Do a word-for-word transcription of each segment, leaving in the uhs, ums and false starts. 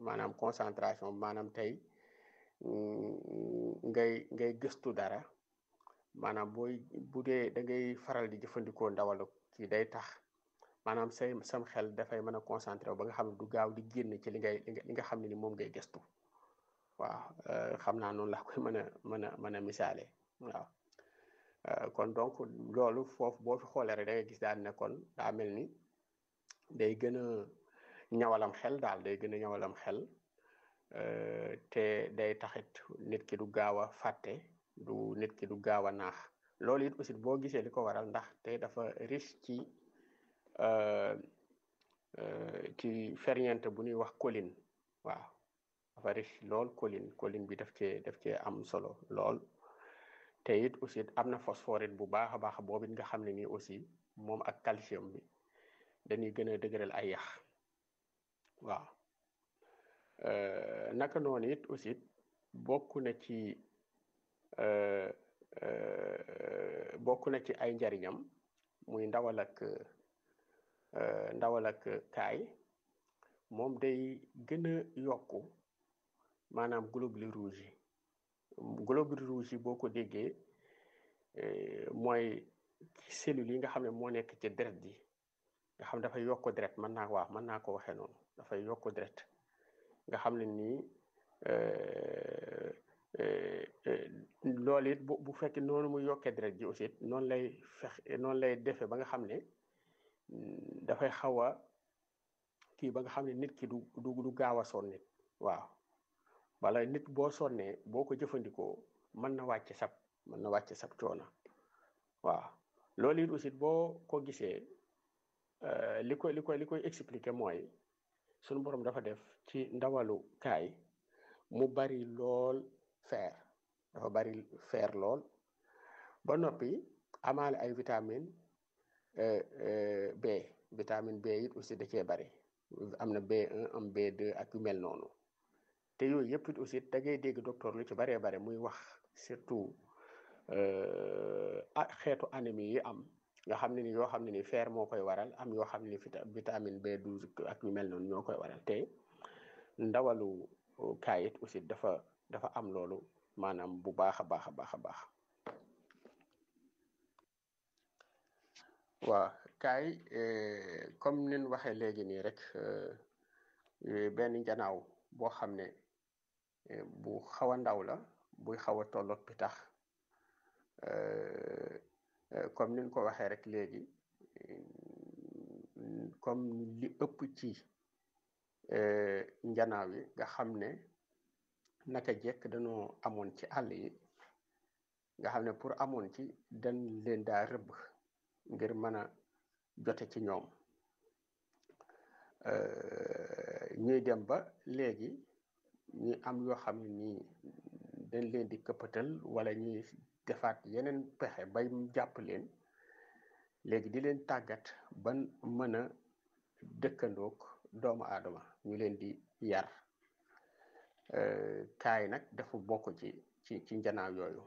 maanaam concentration maanaam tey ngay ngay gëstu dara maanaam booy bu dee da ngay faral di jëfandikoo ndawalu kii day tax maanaam say sam xel dafay mën a concentré ba nga xam ne du gaaw di génn ci li ngay li nga xam ne ni moom ngay gëstu waaw xam naa noonu laa koy mën a mën a mën a misaale waaw kon donc loolu foofu boo fi xoolee rek da ngay gis daal ne kon daa mel ni day gën a ñawalam xel daal day gën a ñawalam xel te day taxit nit ki du gaaw a fàtte du nit ki du gaaw a naax loolu it aussi boo gisee li ko waral ndax te dafa riche ci ci ferñeent bu ñuy wax choline waaw dafa riche lool choline choline bi daf cee daf cee am solo lool te it aussi am na phosphorite bu baax a baax boobu it nga xam ne nii aussi moom ak calcium bi dañuy gën a dëgëral ay yax waaw naka noonu it aussi bokk na ci bokk na ci ay njariñam muy ndawal ak ndawal ak kaay moom day gën a yokku maanaam globules rouges yi globules rouges yi boo ko déggee mooy cellules yi nga xam ne moo nekk ci deret ji nga xam dafay yokk deret mën naa wax mën naa ko waxee noonu dafay yokk deret nga xam ne nii loolu it bu bu fekkee noonu muy yokkee deret ji aussi noonu lay fex noonu lay defee ba nga xam ne dafay xaw a kii ba nga xam ne nit ki du du du gaaw a sonn nit waaw wala nit boo sonnee boo ko jëfandikoo mën na wàcc sab mën na wàcc sab coono waaw loolu it aussi boo ko gisee li koy li koy li koy expliquer mooy sunu borom dafa def ci ndawalu kaay mu bari lool fer dafa bari fer lool ba noppi amaale ay vitamine B vitamine B it aussi da cee bari am na B un am B deux ak yu mel noonu te yooyu yëpp it aussi da ngay dégg docteur lu ci baree bare muy wax surtout ah xeetu anémie yi am nga xam ne ni yoo xam ne ni fer moo koy waral am yoo xam ne ni vitamine B douze ak yu mel noonu ñoo koy waral te ndawalu kaayit aussi dafa dafa am loolu maanaam bu baax a baax a baax a baax waaw kaay comme nin waxee léegi nii rek benn njanaaw boo xam ne bu xaw a ndaw la buy xaw a tolloog pitax comme nin ko waxee rek léegi comme li ëpp ci njanaaw yi nga xam ne naka jekk dañoo amoon ci àll yi nga xam ne pour amoon ci dañ leen daa rëbb ngir mën a jote ci ñoom ñuy dem ba léegi ñi am yoo xam ne nii dañ leen di këppatal wala ñuy defaat yeneen pexe bay jàpp leen léegi di leen tàggat ban mën a dëkkandoog doomu aadama ñu leen di yar kaay nag dafa bokk ci ci ci njanaaw yooyu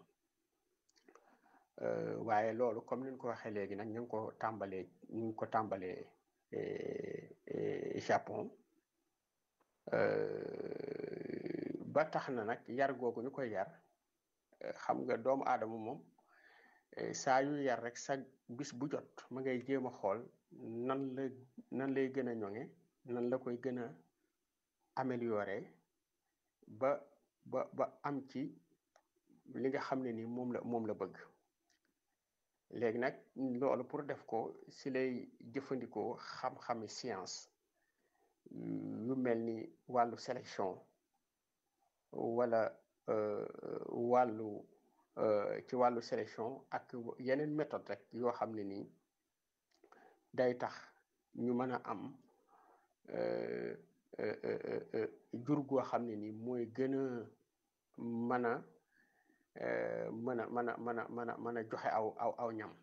waaye loolu comme ni ñu ko waxee léegi nag ñu ngi ko tàmbalee ñu ngi ko tàmbalee Japon ba tax na nag yar googu ñu koy yar xam nga doomu aadama moom saa yu yar rek sa bis bu jot ma ngay jéem a xool nan la nan lay gën a ñoŋe nan la koy gën a améliorer ba ba ba am ci li nga xam ne ni moom la moom la bëgg léegi nag loolu pour def ko si lay jëfandikoo xam-xami science yu mel ni wàllu sélection wala wàllu ci wàllu sélection ak yeneen méthode rek yoo xam ne nii day tax ñu mën a am jur goo xam ne nii mooy gën a mën a mën a mën a mën a mën a mën a joxe aw aw aw ñam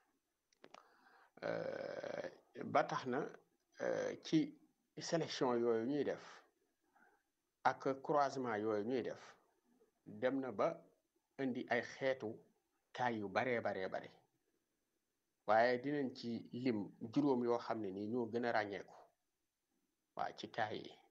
ba tax na ci sélection yooyu ñuy def ak croisement yooyu ñuy def dem na ba indi ay xeetu kaay yu baree baree bare waaye dinañ ci lim juróom yoo xam ne nii ñoo gën a ràññeeku waaw ci kaay yi